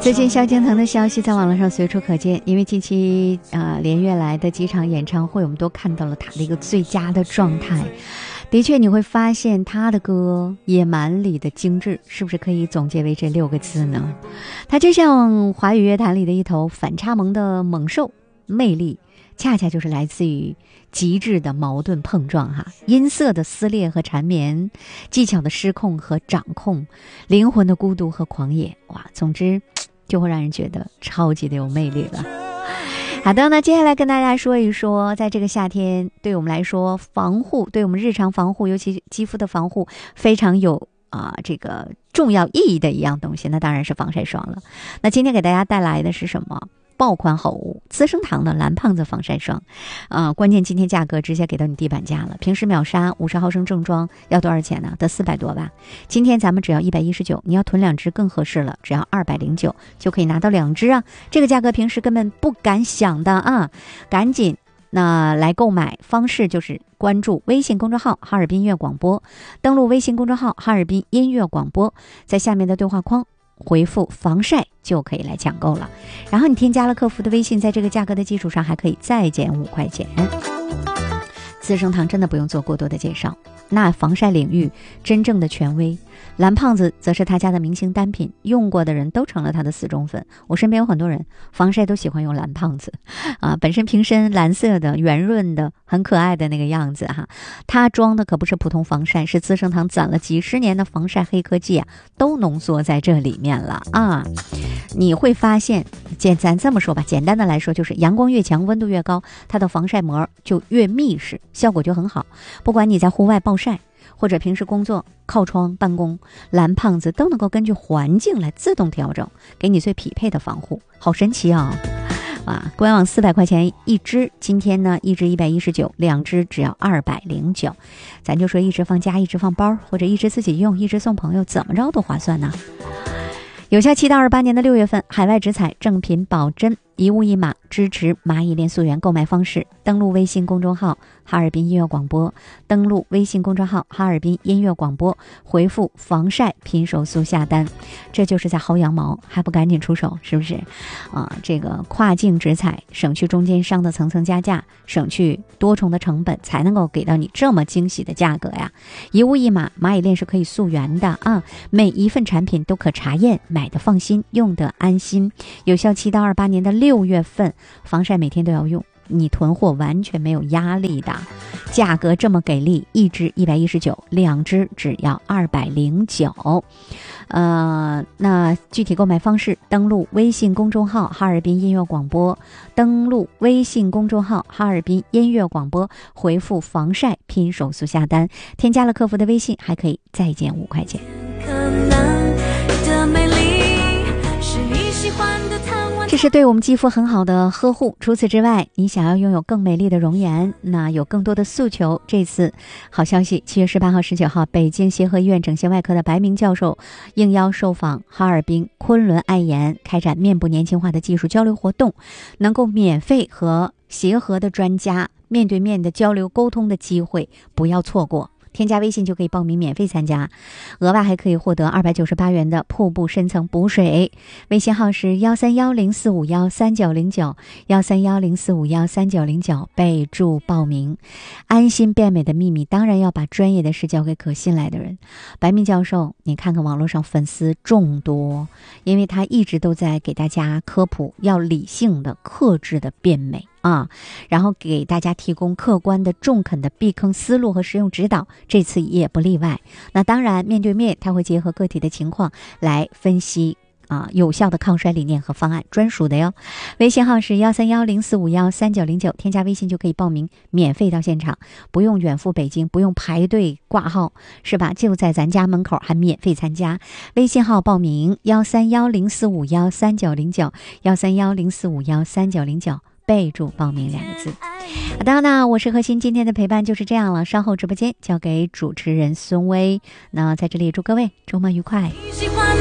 最近萧敬腾的消息在网络上随处可见，因为近期连月来的几场演唱会，我们都看到了他的一个最佳的状态。的确你会发现他的歌野蛮里的精致，是不是可以总结为这6个字呢？他就像华语乐坛里的一头反差萌的猛兽，魅力恰恰就是来自于极致的矛盾碰撞音色的撕裂和缠绵，技巧的失控和掌控，灵魂的孤独和狂野，总之就会让人觉得超级的有魅力了。好的，那接下来跟大家说一说，在这个夏天对我们来说，防护对我们日常防护，尤其肌肤的防护非常有这个重要意义的一样东西，那当然是防晒霜了。那今天给大家带来的是什么？爆款好物，资生堂的蓝胖子防晒霜，关键今天价格直接给到你地板价了。平时秒杀50毫升正装要多少钱呢？得400多吧。今天咱们只要119，你要囤2支更合适了，只要209就可以拿到2支啊！这个价格平时根本不敢想的啊，赶紧那来购买。方式就是关注微信公众号哈尔滨音乐广播，登录微信公众号哈尔滨音乐广播，在下面的对话框回复防晒就可以来抢购了。然后你添加了客服的微信，在这个价格的基础上还可以再减5块钱。资生堂真的不用做过多的介绍，那防晒领域真正的权威，蓝胖子则是他家的明星单品，用过的人都成了他的死忠粉。我身边有很多人防晒都喜欢用蓝胖子本身瓶身蓝色的圆润的很可爱的那个样子他装的可不是普通防晒，是资生堂攒了几十年的防晒黑科技都浓缩在这里面了你会发现咱这么说吧，简单的来说就是阳光越强，温度越高，它的防晒膜就越密实，效果就很好。不管你在户外暴晒或者平时工作靠窗办公，蓝胖子都能够根据环境来自动调整，给你最匹配的防护，好神奇官网400块钱一支，今天呢一支119，2支只要209。咱就说一支放家，一支放包，或者一支自己用，一支送朋友，怎么着都划算呢。有效期到28年的6月份，海外直采正品保真，一物一码，支持蚂蚁链溯源。购买方式：登录微信公众号哈尔滨音乐广播，登录微信公众号哈尔滨音乐广播，回复防晒拼手速下单。这就是在薅羊毛，还不赶紧出手，是不是这个跨境直采，省去中间商的层层加价，省去多重的成本，才能够给到你这么惊喜的价格呀。一物一码，蚂蚁链是可以溯源的每一份产品都可查验，买的放心，用的安心。有效期到28年的6月份，防晒每天都要用，你囤货完全没有压力的。价格这么给力，一支119，2支只要209。那具体购买方式：登录微信公众号哈尔滨音乐广播，登录微信公众号哈尔滨音乐广播，回复防晒拼手速下单，添加了客服的微信还可以再减5块钱。这是对我们肌肤很好的呵护。除此之外，你想要拥有更美丽的容颜，那有更多的诉求，这次好消息，7月18号、19号，北京协和医院整形外科的白明教授应邀受访哈尔滨昆仑爱颜，开展面部年轻化的技术交流活动，能够免费和协和的专家面对面的交流沟通的机会，不要错过。添加微信就可以报名免费参加，额外还可以获得298元的瀑布深层补水。微信号是13104513909，13104513909，备注报名。安心变美的秘密，当然要把专业的事交给可信赖的人。白明教授，你看看网络上粉丝众多，因为他一直都在给大家科普，要理性的、克制的变美然后给大家提供客观的、中肯的避坑思路和实用指导，这次也不例外。那当然，面对面他会结合个体的情况来分析有效的抗衰理念和方案，专属的哟。微信号是13104513909，添加微信就可以报名，免费到现场，不用远赴北京，不用排队挂号，是吧？就在咱家门口，还免费参加。微信号报名13104513909，13104513909。备注报名2个字。好的，那我是何欣，今天的陪伴就是这样了，稍后直播间交给主持人孙薇。那在这里祝各位周末愉快。